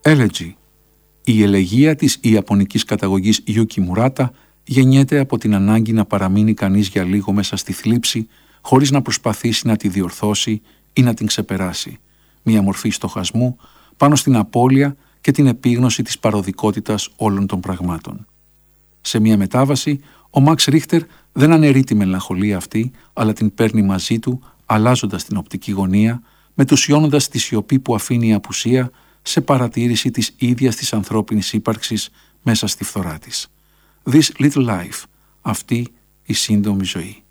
Elegy. Η ελεγεία της ιαπωνικής καταγωγής Γιούκι Μουράτα γεννιέται από την ανάγκη να παραμείνει κανείς για λίγο μέσα στη θλίψη, χωρίς να προσπαθήσει να τη διορθώσει ή να την ξεπεράσει. Μια μορφή στοχασμού πάνω στην απώλεια και την επίγνωση της παροδικότητας όλων των πραγμάτων. Σε μια μετάβαση, ο Μαξ Ρίχτερ δεν αναιρεί τη μελαγχολία αυτή, αλλά την παίρνει μαζί του, αλλάζοντας την οπτική γωνία, μετουσιώνοντας τη σιωπή που αφήνει η απουσία σε παρατήρηση της ίδιας της ανθρώπινης ύπαρξης μέσα στη φθορά της. This little life, αυτή η σύντομη ζωή.